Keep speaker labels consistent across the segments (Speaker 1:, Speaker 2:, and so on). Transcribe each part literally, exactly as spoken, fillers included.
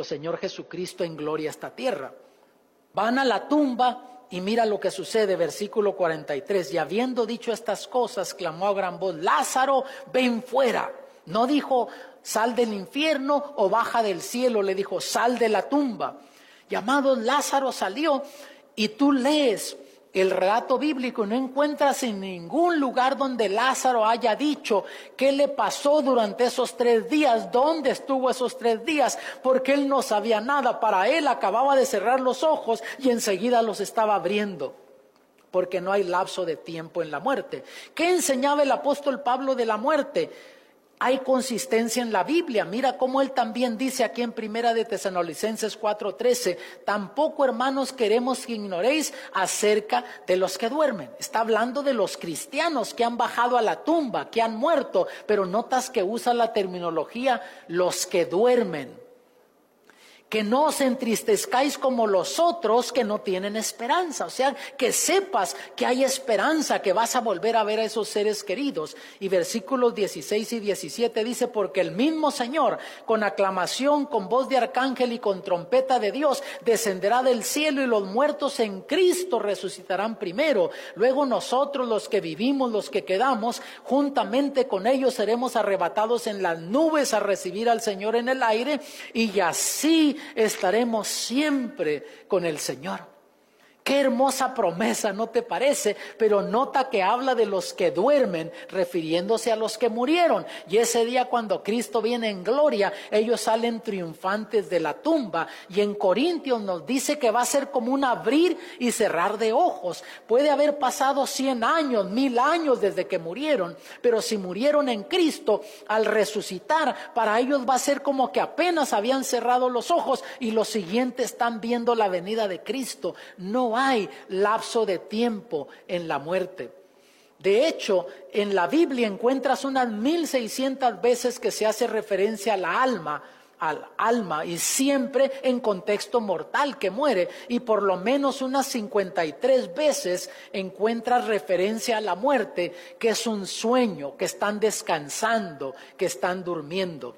Speaker 1: Señor Jesucristo en gloria a esta tierra. Van a la tumba y mira lo que sucede, versículo cuarenta y tres. Y habiendo dicho estas cosas, clamó a gran voz: Lázaro, ven fuera. No dijo, sal del infierno o baja del cielo, le dijo, sal de la tumba. Llamado Lázaro salió, y tú lees el relato bíblico, no encuentras en ningún lugar donde Lázaro haya dicho qué le pasó durante esos tres días, dónde estuvo esos tres días, porque él no sabía nada. Para él acababa de cerrar los ojos y enseguida los estaba abriendo, porque no hay lapso de tiempo en la muerte. ¿Qué enseñaba el apóstol Pablo de la muerte? Hay consistencia en la Biblia. Mira cómo él también dice aquí en Primera de Tesalonicenses cuatro trece: tampoco, hermanos, queremos que ignoréis acerca de los que duermen. Está hablando de los cristianos que han bajado a la tumba, que han muerto, pero notas que usa la terminología los que duermen. Que no os entristezcáis como los otros que no tienen esperanza. O sea, que sepas que hay esperanza, que vas a volver a ver a esos seres queridos. Y versículos dieciséis y diecisiete dice: porque el mismo Señor, con aclamación, con voz de arcángel y con trompeta de Dios, descenderá del cielo, y los muertos en Cristo resucitarán primero. Luego nosotros, los que vivimos, los que quedamos, juntamente con ellos seremos arrebatados en las nubes a recibir al Señor en el aire, y así estaremos siempre con el Señor. Qué hermosa promesa, ¿no te parece? Pero nota que habla de los que duermen, refiriéndose a los que murieron. Y ese día, cuando Cristo viene en gloria, ellos salen triunfantes de la tumba. Y en Corintios nos dice que va a ser como un abrir y cerrar de ojos. Puede haber pasado cien años, mil años desde que murieron, pero si murieron en Cristo, al resucitar, para ellos va a ser como que apenas habían cerrado los ojos y los siguientes están viendo la venida de Cristo. No hay lapso de tiempo en la muerte. De hecho, en la Biblia encuentras unas mil seiscientas veces que se hace referencia a la alma, al alma, y siempre en contexto mortal que muere, y por lo menos unas cincuenta y tres veces encuentras referencia a la muerte, que es un sueño, que están descansando, que están durmiendo.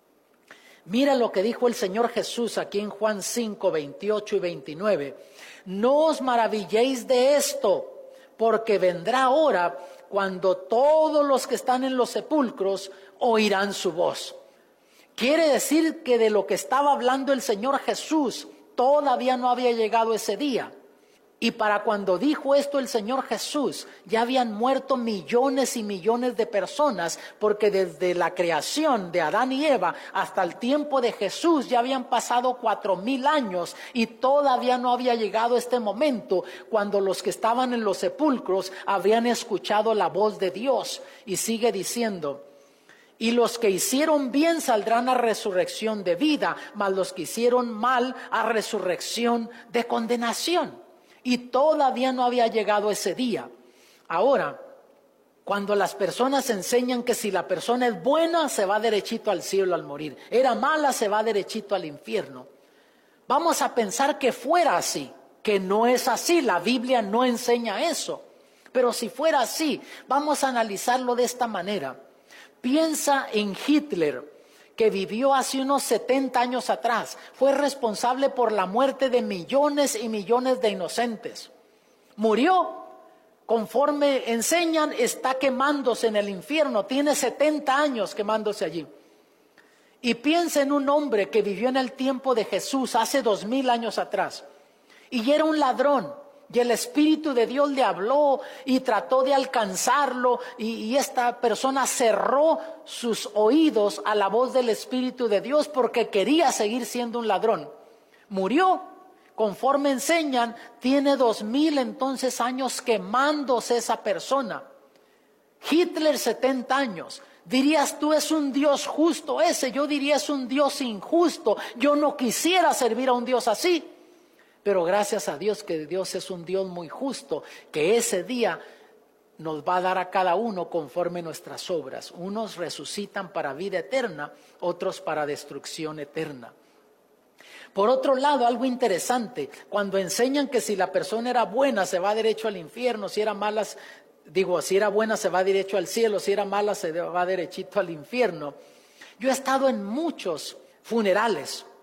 Speaker 1: Mira lo que dijo el Señor Jesús aquí en Juan cinco, veintiocho y veintinueve. No os maravilléis de esto, porque vendrá hora cuando todos los que están en los sepulcros oirán su voz. Quiere decir que de lo que estaba hablando el Señor Jesús todavía no había llegado ese día. Y para cuando dijo esto el Señor Jesús, ya habían muerto millones y millones de personas, porque desde la creación de Adán y Eva hasta el tiempo de Jesús ya habían pasado cuatro mil años, y todavía no había llegado este momento cuando los que estaban en los sepulcros habrían escuchado la voz de Dios. Y sigue diciendo: y los que hicieron bien saldrán a resurrección de vida, mas los que hicieron mal a resurrección de condenación. Y todavía no había llegado ese día. Ahora, cuando las personas enseñan que si la persona es buena, se va derechito al cielo al morir, era mala, se va derechito al infierno. Vamos a pensar que fuera así, que no es así. La Biblia no enseña eso. Pero si fuera así, vamos a analizarlo de esta manera. Piensa en Hitler, que vivió hace unos setenta años atrás. Fue responsable por la muerte de millones y millones de inocentes. Murió, conforme enseñan, está quemándose en el infierno. Tiene setenta años quemándose allí. Y piensa en un hombre que vivió en el tiempo de Jesús, hace dos mil años atrás. Y era un ladrón. Y el Espíritu de Dios le habló y trató de alcanzarlo, y, y esta persona cerró sus oídos a la voz del Espíritu de Dios porque quería seguir siendo un ladrón. Murió, conforme enseñan, tiene dos mil entonces años quemándose esa persona. Hitler, setenta años. Dirías tú, es un Dios justo ese. Yo diría, es un Dios injusto. Yo no quisiera servir a un Dios así. Pero gracias a Dios que Dios es un Dios muy justo, que ese día nos va a dar a cada uno conforme nuestras obras. Unos resucitan para vida eterna, otros para destrucción eterna. Por otro lado, algo interesante, cuando enseñan que si la persona era buena se va derecho al infierno, si era mala, digo, si era buena se va derecho al cielo, si era mala se va derechito al infierno. Yo he estado en muchos funerales